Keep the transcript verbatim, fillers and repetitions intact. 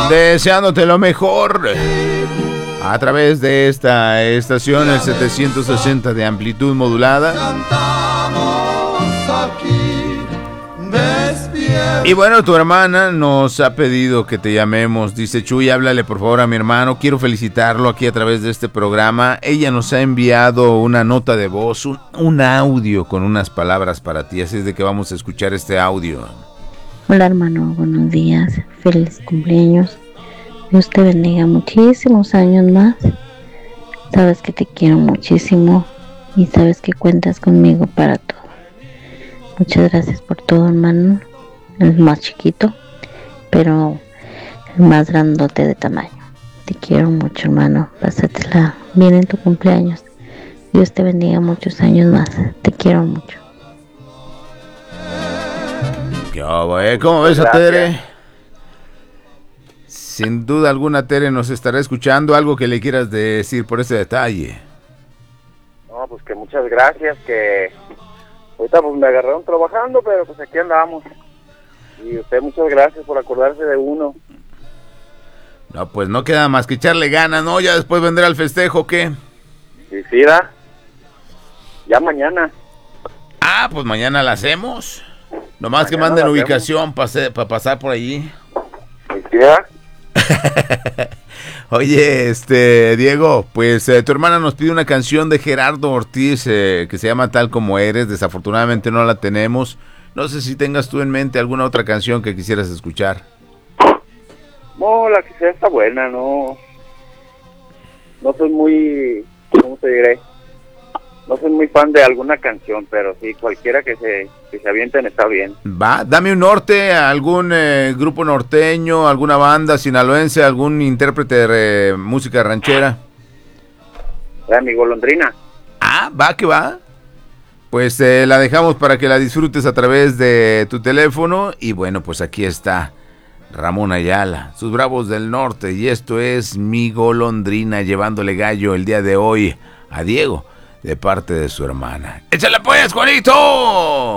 deseándote lo mejor a través de esta estación, el setecientos sesenta de amplitud modulada. Y bueno, tu hermana nos ha pedido que te llamemos. Dice: Chuy, háblale por favor a mi hermano, quiero felicitarlo aquí a través de este programa. Ella nos ha enviado una nota de voz, un, un audio con unas palabras para ti, así es de que vamos a escuchar este audio. Hola hermano, buenos días, feliz cumpleaños. Dios te bendiga muchísimos años más. Sabes que te quiero muchísimo y sabes que cuentas conmigo para todo. Muchas gracias por todo, hermano. El más chiquito, pero el más grandote de tamaño. Te quiero mucho, hermano. Pásatela bien en tu cumpleaños. Dios te bendiga muchos años más. Te quiero mucho. ¿Cómo ves a Tere? Sin duda alguna Tere nos estará escuchando. Algo que le quieras decir por ese detalle. No, pues que muchas gracias, que ahorita pues me agarraron trabajando, pero pues aquí andamos. Y usted, muchas gracias por acordarse de uno. No, pues no queda más que echarle ganas, ¿no? Ya después vendrá el festejo, ¿qué? Sí, sí, ¿da? Ya mañana. Ah, pues mañana la hacemos. Nomás mañana que manden ubicación para pa pasar por allí. ¿Sí, da? Oye, este, Diego, pues eh, tu hermana nos pide una canción de Gerardo Ortiz eh, que se llama Tal Como Eres. Desafortunadamente no la tenemos. No sé si tengas tú en mente alguna otra canción que quisieras escuchar. No, la que sea está buena, no. No soy muy, ¿cómo te diré? No soy muy fan de alguna canción, pero sí, cualquiera que se, que se avienten está bien. Va, dame un norte, algún eh, grupo norteño, alguna banda sinaloense, algún intérprete de eh, música ranchera. Eh, mi golondrina. Ah, va que va. Pues eh, la dejamos para que la disfrutes a través de tu teléfono. Y bueno, pues aquí está Ramón Ayala, sus Bravos del Norte. Y esto es Mi Golondrina, llevándole gallo el día de hoy a Diego, de parte de su hermana. ¡Échale pues, Juanito!